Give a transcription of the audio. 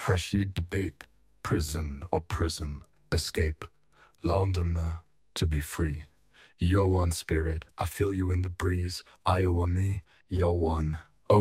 Rashid debate, prison or prism, escape, Londoner, to be free. You're one spirit, I feel you in the breeze. Iowa me, you're one.